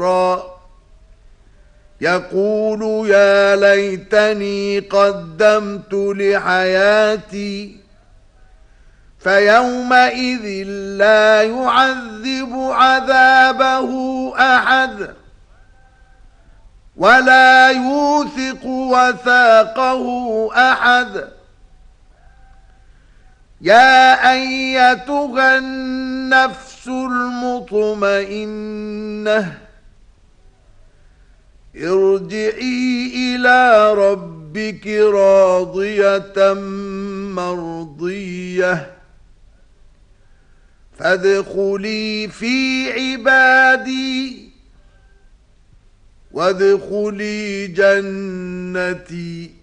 يقول يا ليتني قدمت لحياتي فيومئذ لا يعذب عذابه أحد ولا يوثق وثاقه أحد. يا أيتها النفس المطمئنة ارجعي إلى ربك راضية مرضية فادخلي في عبادي وادخلي جنتي.